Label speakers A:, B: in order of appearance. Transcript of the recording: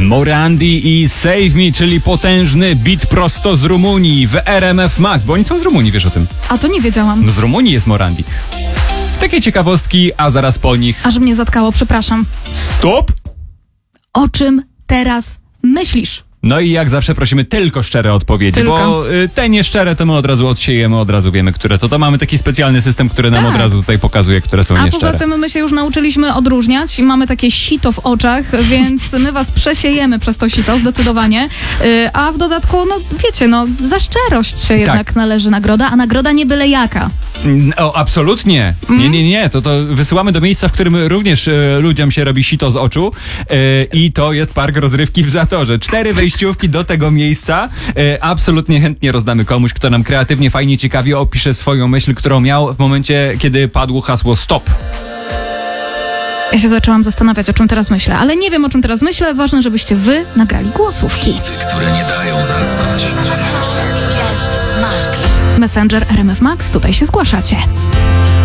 A: Morandi i Save Me, czyli potężny beat prosto z Rumunii w RMF Max, bo oni są z Rumunii, wiesz o tym?
B: A to nie wiedziałam.
A: No z Rumunii jest Morandi. Takie ciekawostki, a zaraz po nich...
B: Aż mnie zatkało, przepraszam.
A: Stop!
B: O czym teraz myślisz?
A: No i jak zawsze prosimy tylko szczere odpowiedzi, bo te nieszczere to my od razu odsiejemy, od razu wiemy, które to mamy taki specjalny system, który nam
B: Tak.
A: od razu tutaj pokazuje, które są
B: A
A: nieszczere.
B: poza tym my się już nauczyliśmy odróżniać i mamy takie sito w oczach, więc my was przesiejemy przez to sito, zdecydowanie. A w dodatku, no wiecie, no za szczerość się jednak należy nagroda, a nagroda nie byle jaka.
A: O, absolutnie. Nie. To wysyłamy do miejsca, w którym również ludziom się robi sito z oczu i to jest park rozrywki w Zatorze. 4 wejściówki do tego miejsca. Absolutnie chętnie rozdamy komuś, kto nam kreatywnie, fajnie, ciekawie opisze swoją myśl, którą miał w momencie, kiedy padło hasło stop.
B: Ja się zaczęłam zastanawiać, o czym teraz myślę, ale nie wiem, o czym teraz myślę. Ważne, żebyście wy nagrali głosówki.
C: Które nie dają zasnąć.
B: Messenger RMF Max, tutaj się zgłaszacie.